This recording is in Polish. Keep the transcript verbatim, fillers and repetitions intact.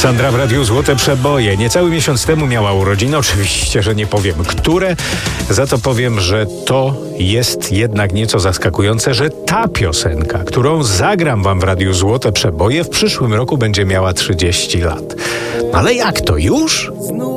Sandra w Radiu Złote Przeboje. Niecały miesiąc temu miała urodziny. Oczywiście, że nie powiem, które. Za to powiem, że to jest jednak nieco zaskakujące, że ta piosenka, którą zagram wam w Radiu Złote Przeboje, w przyszłym roku będzie miała trzydzieści lat. Ale jak to już?